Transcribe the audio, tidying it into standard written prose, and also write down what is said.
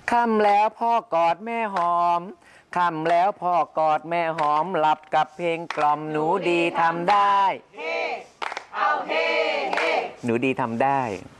ค่ำแล้วพ่อกอดแม่หอมค่ำแล้วพ่อกอดแม่หอมหลับกับเพลงกล่อมหนูดีทำได้เฮ้เอาเฮ้เฮ้หนูดีทำได้